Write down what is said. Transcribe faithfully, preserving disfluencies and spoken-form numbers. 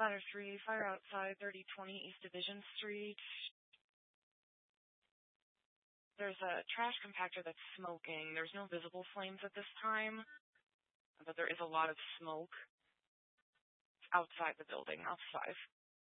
Ladder three, fire outside, thirty twenty East Division Street. There's a trash compactor that's smoking. There's no visible flames at this time, but there is a lot of smoke outside the building, outside.